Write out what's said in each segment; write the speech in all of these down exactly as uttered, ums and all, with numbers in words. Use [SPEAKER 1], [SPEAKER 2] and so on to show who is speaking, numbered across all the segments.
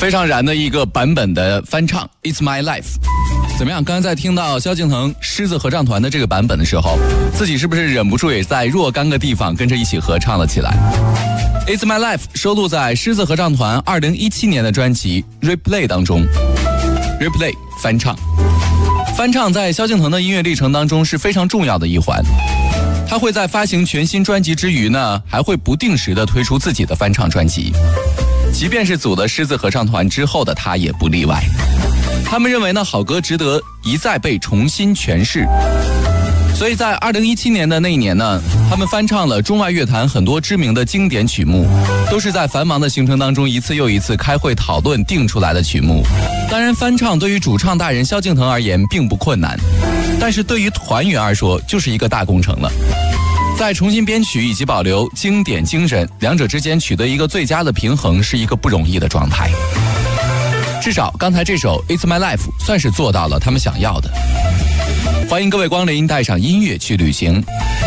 [SPEAKER 1] 非常燃的一个版本的翻唱 It's My Life。 怎么样，刚才在听到萧敬腾狮子合唱团的这个版本的时候，自己是不是忍不住也在若干个地方跟着一起合唱了起来？ It's My Life 收录在狮子合唱团二零一七年的专辑 Replay 当中。 Replay 翻唱，翻唱在萧敬腾的音乐历程当中是非常重要的一环。他会在发行全新专辑之余呢，还会不定时的推出自己的翻唱专辑，即便是组了狮子合唱团之后的他也不例外。他们认为呢，好歌值得一再被重新诠释，所以在二零一七年的那一年呢，他们翻唱了中外乐坛很多知名的经典曲目，都是在繁忙的行程当中一次又一次开会讨论定出来的曲目。当然，翻唱对于主唱大人萧敬腾而言并不困难，但是对于团员而说就是一个大工程了。在重新编曲以及保留经典精神两者之间取得一个最佳的平衡，是一个不容易的状态。至少刚才这首 It's My Life 算是做到了他们想要的。欢迎各位光临，带上音乐去旅行。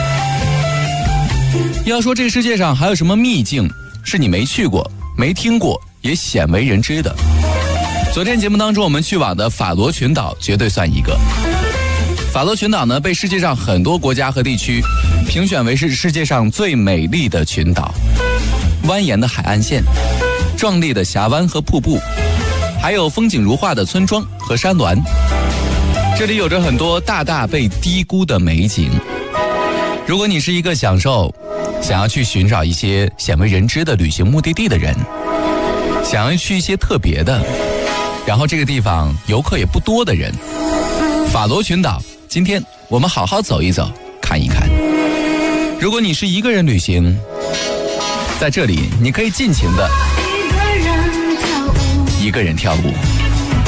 [SPEAKER 1] 要说这个世界上还有什么秘境是你没去过、没听过也鲜为人知的，昨天节目当中我们去往的法罗群岛绝对算一个。法罗群岛呢，被世界上很多国家和地区评选为是世界上最美丽的群岛，蜿蜒的海岸线，壮丽的峡湾和瀑布，还有风景如画的村庄和山峦。这里有着很多大大被低估的美景。如果你是一个享受想要去寻找一些鲜为人知的旅行目的地的人，想要去一些特别的，然后这个地方游客也不多的人，法罗群岛今天我们好好走一走，看一看。如果你是一个人旅行，在这里你可以尽情的一个人跳舞。